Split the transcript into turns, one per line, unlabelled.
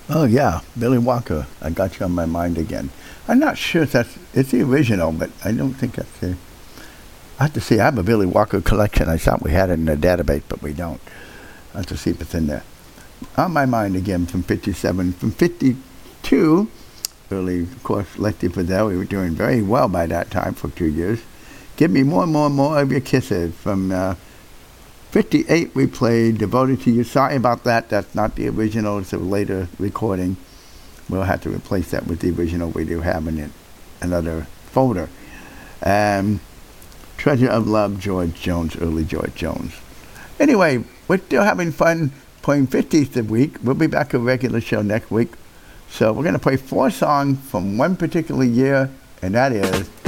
Oh yeah, Billy Walker. I got you on my mind again. I'm not sure if it's the original, but I don't think that's the. I have to see. I have a Billy Walker collection. I thought we had it in the database, but we don't. I have to see if it's in there. On my mind again from '57, from '52. Early, of course, Lefty Frizzell. We were doing very well by that time for 2 years. Give me more and more and more of your kisses. From '58, we played Devoted to You. Sorry about that. That's not the original. It's a later recording. We'll have to replace that with the original we do have in it, another folder. Um, Treasure of Love, George Jones, early George Jones. Anyway, we're still having fun playing 50s this week. We'll be back to a regular show next week. So we're going to play 4 songs from one particular year, and that is